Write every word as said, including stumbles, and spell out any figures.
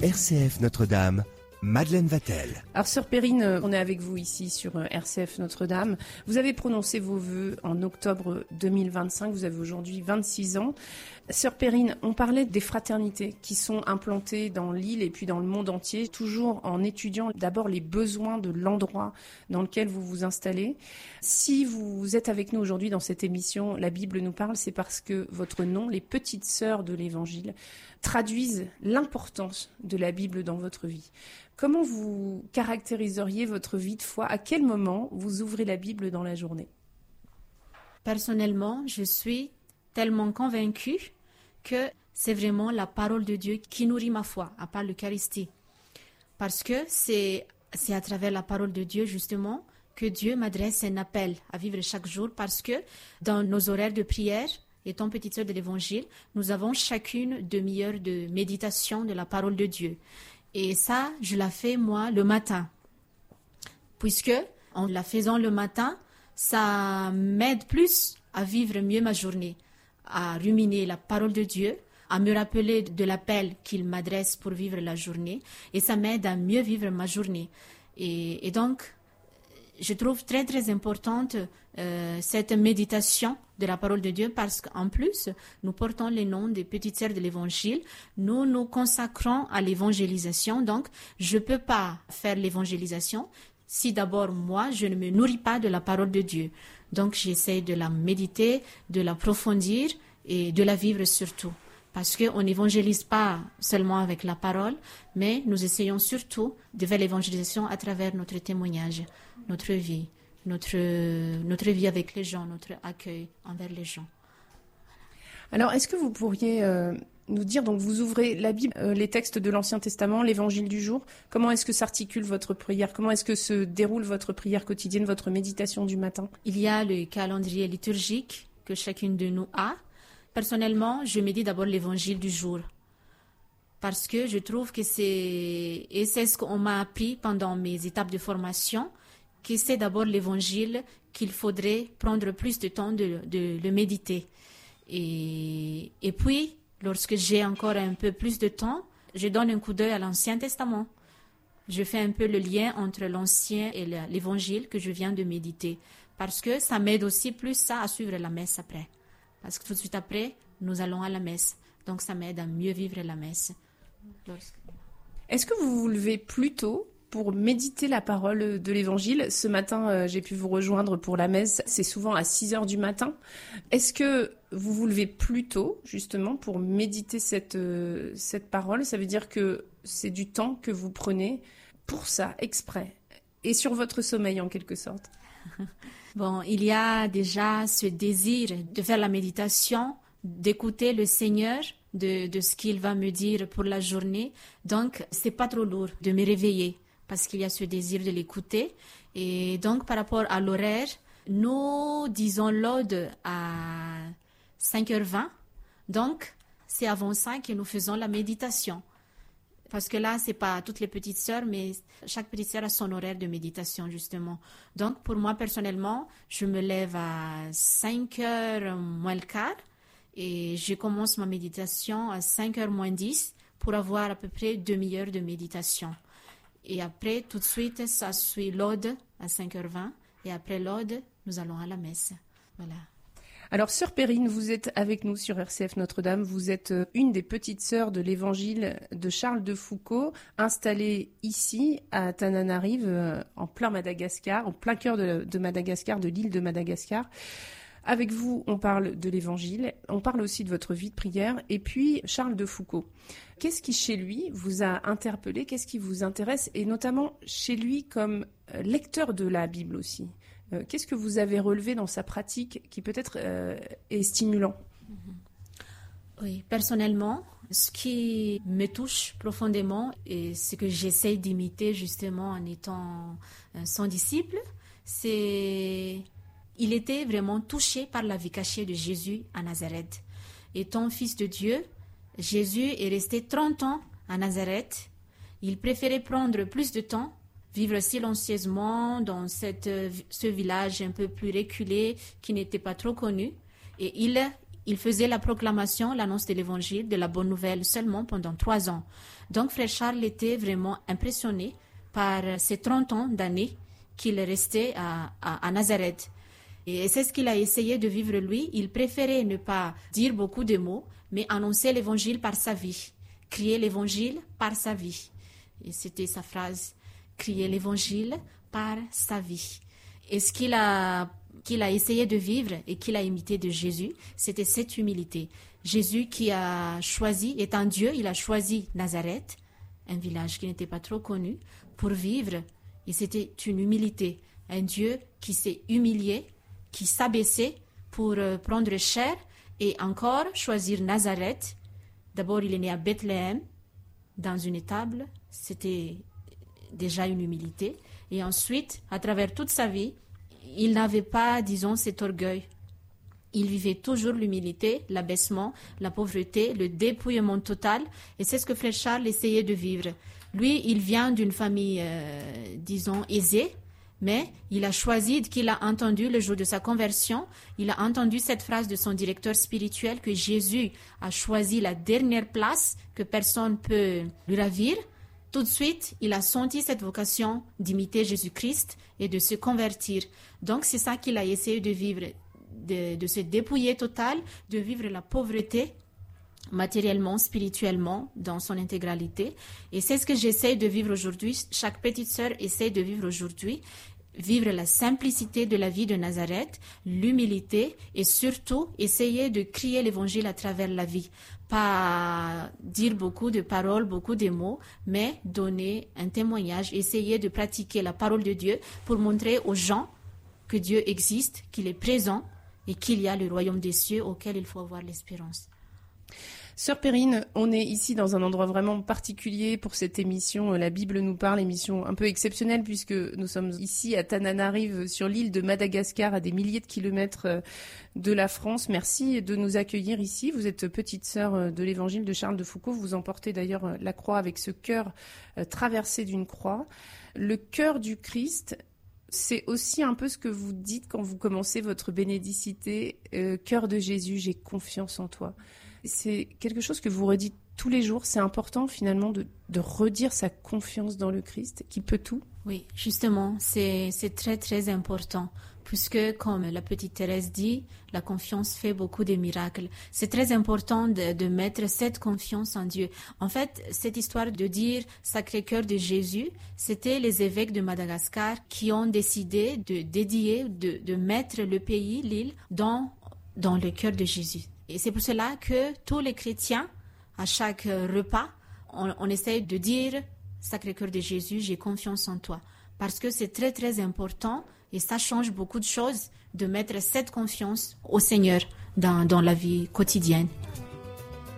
R C F Notre-Dame, Madeleine Vatel. Alors Sœur Perrine, on est avec vous ici sur R C F Notre-Dame. Vous avez prononcé vos vœux en octobre deux mille vingt-cinq, vous avez aujourd'hui vingt-six ans. Sœur Perrine, on parlait des fraternités qui sont implantées dans l'île et puis dans le monde entier, toujours en étudiant d'abord les besoins de l'endroit dans lequel vous vous installez. Si vous êtes avec nous aujourd'hui dans cette émission, la Bible nous parle, c'est parce que votre nom, les petites sœurs de l'Évangile, traduisent l'importance de la Bible dans votre vie. Comment vous caractériseriez votre vie de foi? À quel moment vous ouvrez la Bible dans la journée? Personnellement, je suis tellement convaincue que c'est vraiment la parole de Dieu qui nourrit ma foi, à part l'Eucharistie. Parce que c'est, c'est à travers la parole de Dieu, justement, que Dieu m'adresse un appel à vivre chaque jour, parce que dans nos horaires de prière, étant petite sœur de l'Évangile, nous avons chacune une demi-heure de méditation de la parole de Dieu. Et ça, je la fais, moi, le matin. Puisque, en la faisant le matin, ça m'aide plus à vivre mieux ma journée, à ruminer la parole de Dieu, à me rappeler de l'appel qu'il m'adresse pour vivre la journée, et ça m'aide à mieux vivre ma journée. Et, et donc, je trouve très très importante euh, cette méditation de la parole de Dieu, parce qu'en plus, nous portons les noms des petites sœurs de l'Évangile, nous nous consacrons à l'évangélisation, donc je ne peux pas faire l'évangélisation si d'abord moi, je ne me nourris pas de la parole de Dieu. Donc j'essaie de la méditer, de l'approfondir et de la vivre surtout. Parce qu'on n'évangélise pas seulement avec la parole, mais nous essayons surtout de faire l'évangélisation à travers notre témoignage, notre vie, notre, notre vie avec les gens, notre accueil envers les gens. Alors, est-ce que vous pourriez euh, nous dire, donc vous ouvrez la Bible, euh, les textes de l'Ancien Testament, l'Évangile du jour, comment est-ce que s'articule votre prière? Comment est-ce que se déroule votre prière quotidienne, votre méditation du matin? Il y a le calendrier liturgique que chacune de nous a. Personnellement, je médite d'abord l'Évangile du jour, parce que je trouve que c'est, et c'est ce qu'on m'a appris pendant mes étapes de formation, que c'est d'abord l'Évangile qu'il faudrait prendre plus de temps de, de le méditer. Et, et puis, lorsque j'ai encore un peu plus de temps, je donne un coup d'œil à l'Ancien Testament. Je fais un peu le lien entre l'Ancien et l'Évangile que je viens de méditer, parce que ça m'aide aussi plus ça à suivre la messe après. Parce que tout de suite après, nous allons à la messe. Donc, ça m'aide à mieux vivre la messe. Lorsque... Est-ce que vous vous levez plus tôt pour méditer la parole de l'Évangile? Ce matin, euh, j'ai pu vous rejoindre pour la messe. C'est souvent à six heures du matin. Est-ce que vous vous levez plus tôt, justement, pour méditer cette, euh, cette parole? Ça veut dire que c'est du temps que vous prenez pour ça, exprès, et sur votre sommeil, en quelque sorte. Bon, il y a déjà ce désir de faire la méditation, d'écouter le Seigneur, de, de ce qu'il va me dire pour la journée. Donc, c'est pas trop lourd de me réveiller, parce qu'il y a ce désir de l'écouter. Et donc, par rapport à l'horaire, nous disons l'ode à cinq heures vingt. Donc, c'est avant ça que nous faisons la méditation. Parce que là, c'est pas toutes les petites sœurs, mais chaque petite sœur a son horaire de méditation, justement. Donc, pour moi, personnellement, je me lève à cinq heures moins le quart et je commence ma méditation à cinq heures moins dix pour avoir à peu près demi-heure de méditation. Et après, tout de suite, ça suit l'ode à cinq heures vingt et après l'ode, nous allons à la messe. Voilà. Alors, Sœur Perrine, vous êtes avec nous sur R C F Notre-Dame. vous êtes une des petites sœurs de l'Évangile de Charles de Foucauld, installée ici à Tananarive, en plein Madagascar, en plein cœur de, de Madagascar, de l'île de Madagascar. Avec vous, on parle de l'Évangile, on parle aussi de votre vie de prière, et puis Charles de Foucauld. Qu'est-ce qui, chez lui, vous a interpellé? Qu'est-ce qui vous intéresse? Et notamment, chez lui, comme lecteur de la Bible aussi. Euh, qu'est-ce que vous avez relevé dans sa pratique qui peut-être euh, est stimulant? Oui, personnellement, ce qui me touche profondément et ce que j'essaie d'imiter justement en étant euh, son disciple, c'est il était vraiment touché par la vie cachée de Jésus à Nazareth. Étant fils de Dieu, Jésus est resté trente ans à Nazareth. Il préférait prendre plus de temps, vivre silencieusement dans cette, ce village un peu plus reculé qui n'était pas trop connu. Et il, il faisait la proclamation, l'annonce de l'évangile, de la bonne nouvelle seulement pendant trois ans. Donc Frère Charles était vraiment impressionné par ces trente ans d'années qu'il restait à, à, à Nazareth. Et c'est ce qu'il a essayé de vivre lui. Il préférait ne pas dire beaucoup de mots, mais annoncer l'évangile par sa vie. Crier l'évangile par sa vie. Et c'était sa phrase, crier l'évangile par sa vie. Et ce qu'il a, qu'il a essayé de vivre et qu'il a imité de Jésus, c'était cette humilité. Jésus qui a choisi, étant Dieu, il a choisi Nazareth, un village qui n'était pas trop connu, pour vivre. Et c'était une humilité. Un Dieu qui s'est humilié, qui s'abaissait pour prendre chair et encore choisir Nazareth. D'abord, il est né à Bethléem, dans une étable. C'était déjà une humilité. Et ensuite, à travers toute sa vie, il n'avait pas, disons, cet orgueil. Il vivait toujours l'humilité, l'abaissement, la pauvreté, le dépouillement total. Et c'est ce que Frère Charles essayait de vivre. Lui, il vient d'une famille, euh, disons, aisée, mais il a choisi, qu'il a entendu le jour de sa conversion, il a entendu cette phrase de son directeur spirituel que Jésus a choisi la dernière place que personne ne peut lui ravir. Tout de suite, il a senti cette vocation d'imiter Jésus-Christ et de se convertir. Donc, c'est ça qu'il a essayé de vivre, de, de se dépouiller total, de vivre la pauvreté matériellement, spirituellement, dans son intégralité. Et c'est ce que j'essaie de vivre aujourd'hui. Chaque petite sœur essaie de vivre aujourd'hui. Vivre la simplicité de la vie de Nazareth, l'humilité et surtout essayer de crier l'évangile à travers la vie. Pas dire beaucoup de paroles, beaucoup de mots, mais donner un témoignage, essayer de pratiquer la parole de Dieu pour montrer aux gens que Dieu existe, qu'il est présent et qu'il y a le royaume des cieux auquel il faut avoir l'espérance. Sœur Perrine, on est ici dans un endroit vraiment particulier pour cette émission La Bible nous parle, émission un peu exceptionnelle puisque nous sommes ici à Tananarive sur l'île de Madagascar à des milliers de kilomètres de la France. Merci de nous accueillir ici. Vous êtes petite sœur de l'évangile de Charles de Foucauld. Vous emportez d'ailleurs la croix avec ce cœur traversé d'une croix. Le cœur du Christ, c'est aussi un peu ce que vous dites quand vous commencez votre bénédicité. Euh, cœur de Jésus, j'ai confiance en toi. C'est quelque chose que vous redites tous les jours. C'est important finalement de, de redire sa confiance dans le Christ qui peut tout. Oui, justement, c'est, c'est très très important. Puisque, comme la petite Thérèse dit, la confiance fait beaucoup de miracles. C'est très important de, de mettre cette confiance en Dieu. En fait, cette histoire de dire Sacré-Cœur de Jésus, c'était les évêques de Madagascar qui ont décidé de dédier, de, de mettre le pays, l'île, dans, dans le cœur de Jésus. Et c'est pour cela que tous les chrétiens, à chaque repas, on, on essaye de dire Sacré-Cœur de Jésus, j'ai confiance en toi. Parce que c'est très très important et ça change beaucoup de choses de mettre cette confiance au Seigneur dans, dans la vie quotidienne.